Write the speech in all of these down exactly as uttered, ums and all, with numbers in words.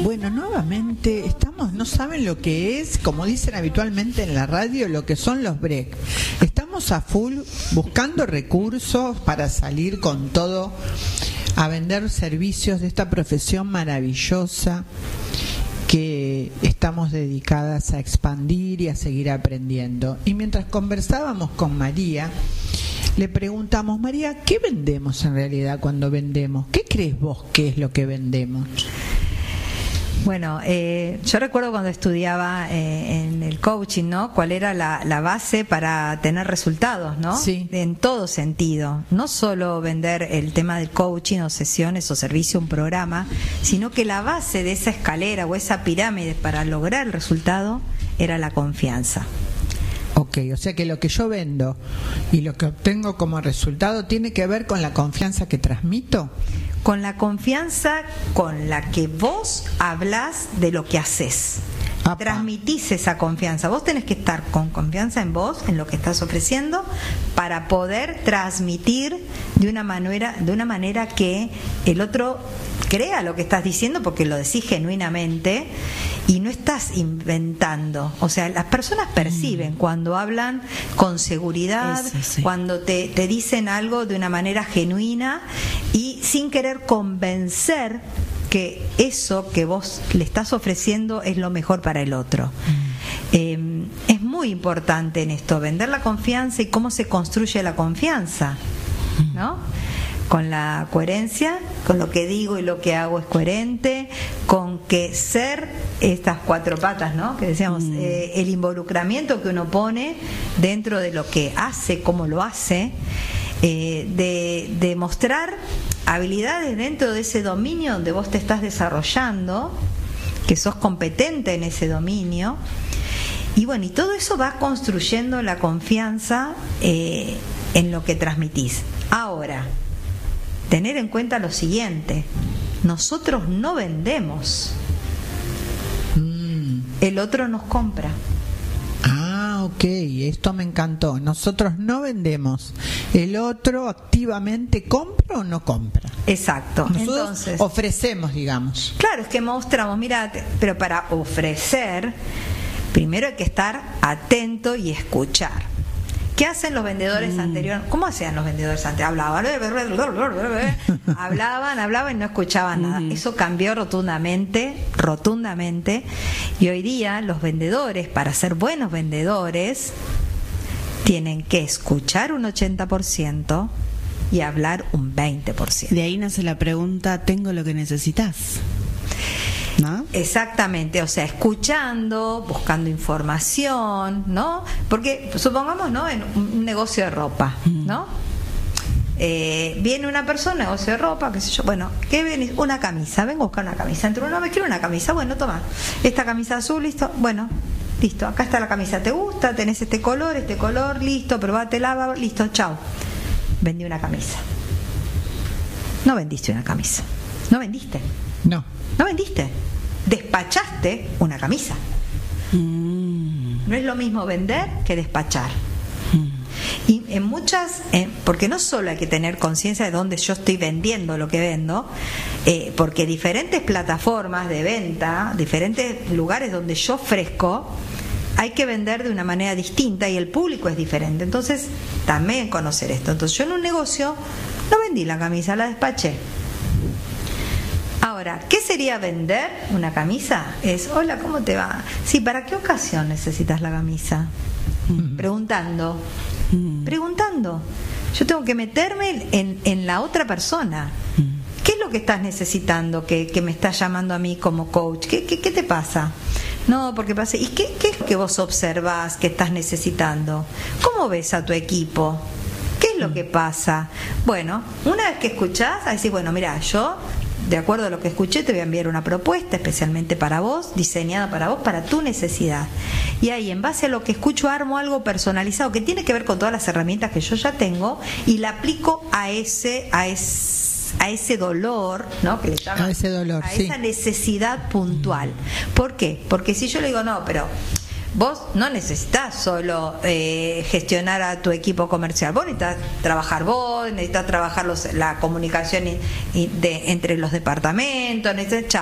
Bueno, nuevamente estamos, no saben lo que es, como dicen habitualmente en la radio, lo que son los break. Estamos a full buscando recursos para salir con todo a vender servicios de esta profesión maravillosa que estamos dedicadas a expandir y a seguir aprendiendo. Y mientras conversábamos con María, le preguntamos: María, ¿qué vendemos en realidad cuando vendemos? ¿Qué crees vos que es lo que vendemos? Bueno, eh, yo recuerdo cuando estudiaba eh, en el coaching, ¿no? ¿Cuál era la, la base para tener resultados, ¿no? Sí. En todo sentido. No solo vender el tema del coaching o sesiones o servicio, un programa, sino que la base de esa escalera o esa pirámide para lograr el resultado era la confianza. Ok, o sea que lo que yo vendo y lo que obtengo como resultado tiene que ver con la confianza que transmito. Con la confianza con la que vos hablás de lo que haces. Apa. Transmitís esa confianza. Vos tenés que estar con confianza en vos, en lo que estás ofreciendo, para poder transmitir de una manera, de una manera que el otro crea lo que estás diciendo, porque lo decís genuinamente y no estás inventando. O sea, las personas perciben mm. cuando hablan con seguridad, Eso, sí. cuando te, te dicen algo de una manera genuina y sin querer convencer que eso que vos le estás ofreciendo es lo mejor para el otro. Mm. Eh, es muy importante en esto, vender la confianza y cómo se construye la confianza, ¿no? Con la coherencia, con lo que digo y lo que hago es coherente, con que ser estas cuatro patas, ¿no? Que decíamos, mm. eh, el involucramiento que uno pone dentro de lo que hace, cómo lo hace, eh, de, de mostrar habilidades dentro de ese dominio donde vos te estás desarrollando, que sos competente en ese dominio. Y bueno, y todo eso va construyendo la confianza eh, en lo que transmitís. Ahora, tener en cuenta lo siguiente: nosotros no vendemos, mm. el otro nos compra. Ah, ok, esto me encantó. Nosotros no vendemos, el otro activamente compra o no compra. Exacto. Nosotros Entonces ofrecemos, digamos. Claro, es que mostramos, mira, pero para ofrecer primero hay que estar atento y escuchar. ¿Qué hacen los vendedores mm. anteriores? ¿Cómo hacían los vendedores antes? Hablaban, hablaban, hablaban y no escuchaban nada. Mm. Eso cambió rotundamente, rotundamente. Y hoy día los vendedores, para ser buenos vendedores, tienen que escuchar un ochenta por ciento y hablar un veinte por ciento. De ahí nace la pregunta: ¿tengo lo que necesitas? ¿No? Exactamente, o sea, escuchando, buscando información, ¿no? Porque supongamos, ¿no? En un negocio de ropa, ¿no? Eh, viene una persona, negocio de ropa, qué sé yo, bueno, ¿qué viene? Una camisa, vengo a buscar una camisa, entre uno me quiero una camisa, bueno, toma, esta camisa azul, listo, bueno, listo, acá está la camisa, ¿te gusta? Tenés este color, este color, listo, probátela, listo, chao. Vendí una camisa. No vendiste una camisa, no vendiste. No. No vendiste, despachaste una camisa. Mm. No es lo mismo vender que despachar. Mm. Y en muchas, eh, porque no solo hay que tener conciencia de dónde yo estoy vendiendo lo que vendo, eh, porque diferentes plataformas de venta, diferentes lugares donde yo ofrezco, hay que vender de una manera distinta y el público es diferente. Entonces, también conocer esto. Entonces, yo en un negocio no vendí la camisa, la despaché. Ahora, ¿qué sería vender una camisa? Es: hola, ¿cómo te va? Sí, ¿para qué ocasión necesitas la camisa? Mm. Preguntando, mm. preguntando. Yo tengo que meterme en, en la otra persona. Mm. ¿Qué es lo que estás necesitando que, que me estás llamando a mí como coach? ¿Qué, qué, qué te pasa? No, porque pasa. ¿Y qué, qué es lo que vos observás que estás necesitando? ¿Cómo ves a tu equipo? ¿Qué es lo que pasa? Bueno, una vez que escuchás, ahí decís: bueno, mira, yo, de acuerdo a lo que escuché, te voy a enviar una propuesta especialmente para vos, diseñada para vos, para tu necesidad. Y ahí, en base a lo que escucho, armo algo personalizado que tiene que ver con todas las herramientas que yo ya tengo y la aplico a ese, a ese, a ese dolor, ¿no? Que le llaman, a ese dolor, a sí. esa necesidad puntual. ¿Por qué? Porque si yo le digo: no, pero vos no necesitas solo eh, gestionar a tu equipo comercial, vos necesitas trabajar vos, necesitas trabajar los, la comunicación y, y de, entre los departamentos, necesitas, chao,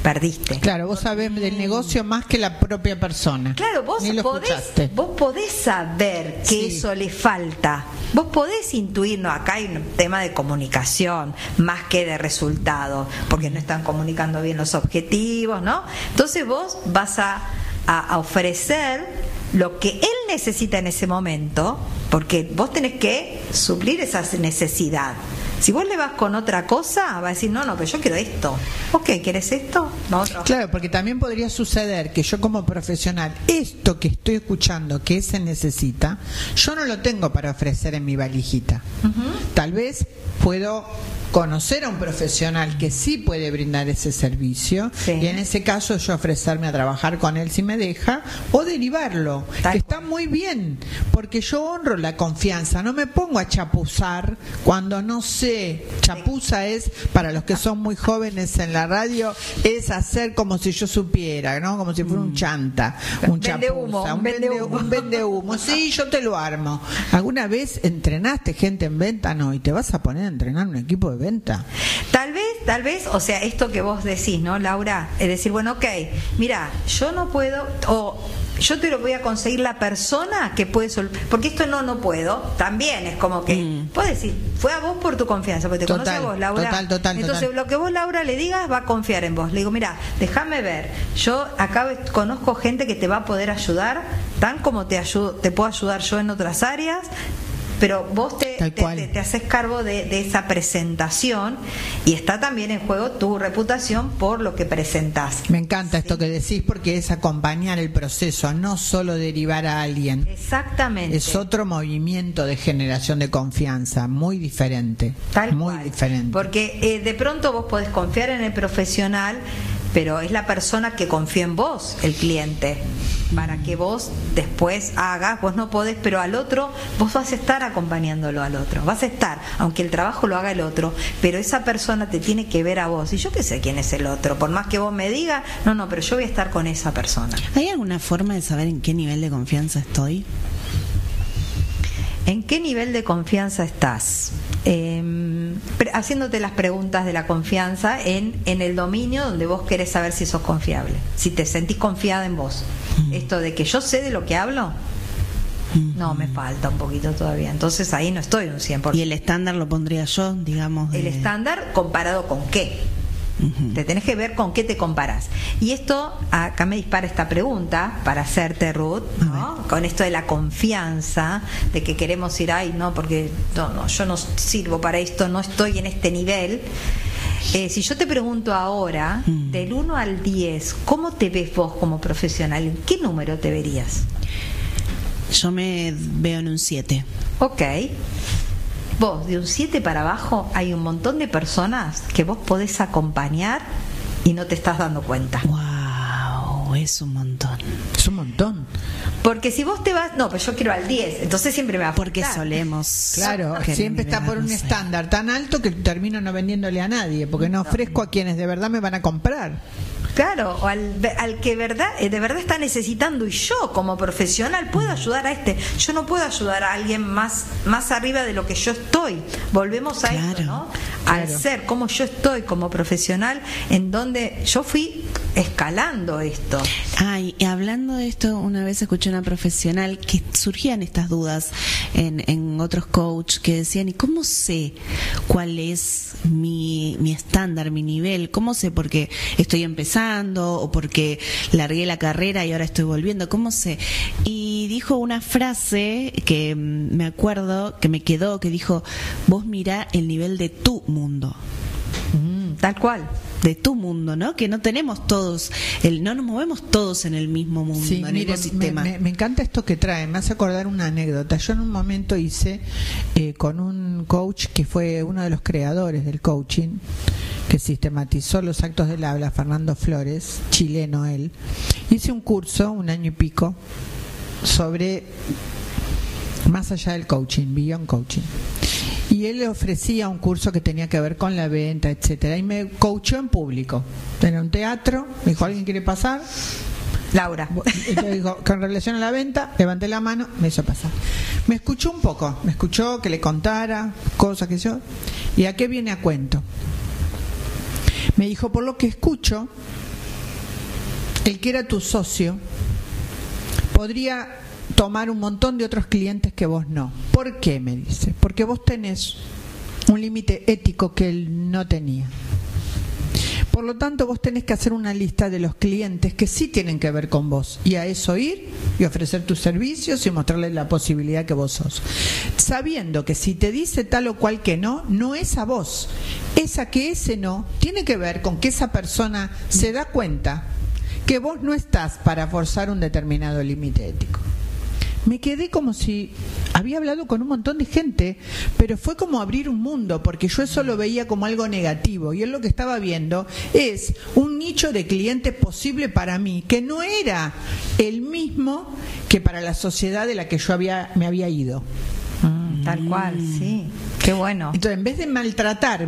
perdiste. Claro, vos sabés del negocio más que la propia persona. Claro, vos podés, vos podés saber que sí. Eso le falta. Vos podés intuir, no, acá hay un tema de comunicación más que de resultado, porque no están comunicando bien los objetivos, ¿no? Entonces vos vas a, a, a ofrecer lo que él necesita en ese momento, porque vos tenés que suplir esa necesidad. Si vos le vas con otra cosa, va a decir, no, no, pero yo quiero esto. Ok, ¿quieres esto? Vamos a claro, porque también podría suceder que yo como profesional, esto que estoy escuchando que se necesita, yo no lo tengo para ofrecer en mi valijita. Uh-huh. Tal vez puedo conocer a un profesional que sí puede brindar ese servicio, sí. Y en ese caso yo ofrecerme a trabajar con él si me deja, o derivarlo, que está muy bien, porque yo honro la confianza, no me pongo a chapuzar cuando no sé. Chapuza es, para los que son muy jóvenes en la radio, es hacer como si yo supiera, ¿no? Como si fuera un chanta, un chapuza, humo, un vende humo. Un vende humo. Sí, yo te lo armo. ¿Alguna vez entrenaste gente en venta? No, y te vas a poner a entrenar un equipo de venta. Tal vez, tal vez, o sea, esto que vos decís, ¿no, Laura? Es decir, bueno, ok, mira, yo no puedo, o yo te lo voy a conseguir la persona que puede solver, porque esto no, no puedo, también es como que, mm. puedes decir, fue a vos por tu confianza, porque te total, conoce a vos, Laura. Total, total, Entonces, total. Lo que vos, Laura, le digas, va a confiar en vos. Le digo, mira, déjame ver, yo acá conozco gente que te va a poder ayudar, tan como te ayudo, te puedo ayudar yo en otras áreas, pero vos te, te, te, te haces cargo de, de esa presentación, y está también en juego tu reputación por lo que presentás. Me encanta ¿sí? Esto que decís, porque es acompañar el proceso, no solo derivar a alguien. Exactamente. Es otro movimiento de generación de confianza, muy diferente. Tal muy cual. diferente. Porque eh, de pronto vos podés confiar en el profesional, pero es la persona que confía en vos, el cliente, para que vos después hagas, vos no podés, pero al otro, vos vas a estar acompañándolo al otro, vas a estar, aunque el trabajo lo haga el otro, pero esa persona te tiene que ver a vos, y yo qué sé quién es el otro, por más que vos me digas, no, no, pero yo voy a estar con esa persona. ¿Hay alguna forma de saber en qué nivel de confianza estoy? ¿En qué nivel de confianza estás? Eh, haciéndote las preguntas de la confianza en, en el dominio donde vos querés saber si sos confiable, si te sentís confiada en vos. Mm. Esto de que yo sé de lo que hablo, mm. no, me falta un poquito todavía. Entonces ahí no estoy un cien por ciento. ¿Y el estándar lo pondría yo, digamos? De... ¿El estándar comparado con qué? Uh-huh. Te tenés que ver con qué te comparás. Y esto, acá me dispara esta pregunta para hacerte, Ruth, ¿no? Con esto de la confianza, de que queremos ir ahí, no, porque no, no, yo no sirvo para esto, no estoy en este nivel. Eh, si yo te pregunto ahora, uh-huh. del uno al diez, ¿cómo te ves vos como profesional? ¿En qué número te verías? Yo me veo en un siete. Ok. Vos, de un siete para abajo, hay un montón de personas que vos podés acompañar y no te estás dando cuenta. ¡Wow! Es un montón. Es un montón. Porque si vos te vas, no, pero yo quiero al diez, entonces siempre me va a Porque faltar. solemos. Claro, siempre está por un estándar tan alto que termino no vendiéndole a nadie, porque no ofrezco a quienes de verdad me van a comprar. Claro, o al, al que verdad, de verdad está necesitando, y yo como profesional puedo ayudar a este. Yo no puedo ayudar a alguien más, más arriba de lo que yo estoy. Volvemos a claro, esto, ¿no? Claro. Al ser como yo estoy como profesional, en donde yo fui escalando esto. Ay, y hablando de esto, una vez escuché a una profesional que surgían estas dudas en, en otros coach que decían, ¿y cómo sé cuál es mi, mi estándar, mi nivel? ¿Cómo sé? Porque estoy empezando o porque largué la carrera y ahora estoy volviendo, ¿cómo sé? Y dijo una frase que me acuerdo, que me quedó, que dijo, vos mirá el nivel de tu mundo. Mm, tal cual. De tu mundo, ¿no? Que no tenemos todos, el, no nos movemos todos en el mismo mundo, sí, en el miren, mismo sistema. Me, me, me encanta esto que trae, me hace acordar una anécdota. Yo en un momento hice eh, con un coach que fue uno de los creadores del coaching, que sistematizó los actos del habla, Fernando Flores, chileno él. Hice un curso, un año y pico, sobre más allá del coaching, Beyond Coaching. Y él le ofrecía un curso que tenía que ver con la venta, etcétera. Y me coachó en público. En un teatro, me dijo, ¿alguien quiere pasar? Laura. Entonces dijo, con relación a la venta, levanté la mano, me hizo pasar. Me escuchó un poco, me escuchó que le contara cosas que yo. ¿Y a qué viene a cuento? Me dijo, por lo que escucho, el que era tu socio podría tomar un montón de otros clientes que vos no. ¿Por qué? Me dice. Porque vos tenés un límite ético que él no tenía. Por lo tanto, vos tenés que hacer una lista de los clientes que sí tienen que ver con vos, y a eso ir y ofrecer tus servicios y mostrarles la posibilidad que vos sos, sabiendo que si te dice tal o cual que no, no es a vos, es a que ese no tiene que ver con que esa persona se da cuenta que vos no estás para forzar un determinado límite ético. Me quedé como si había hablado con un montón de gente, pero fue como abrir un mundo, porque yo eso lo veía como algo negativo, y él lo que estaba viendo es un nicho de clientes posible para mí, que no era el mismo que para la sociedad de la que yo había me había ido. Mm, tal cual, sí. Qué bueno. Entonces, en vez de maltratar